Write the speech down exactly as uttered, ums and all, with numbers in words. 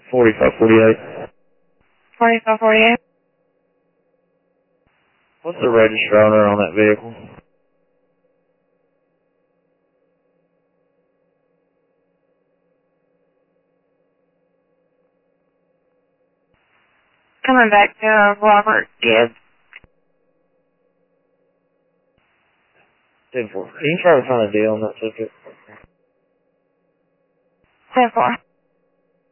forty-five forty-eight. forty-five forty-eight. What's the register owner on that vehicle? Coming back to Robert Gibbs. ten four. You can try to find a deal on that ticket. ten four.